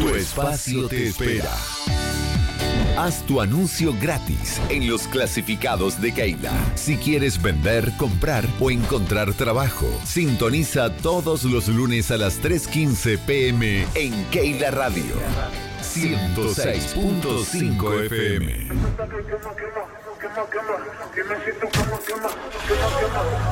Tu espacio te espera. Haz tu anuncio gratis en los clasificados de Keila. Si quieres vender, comprar o encontrar trabajo, sintoniza todos los lunes a las 3:15 p.m. en Keila Radio 106.5 FM.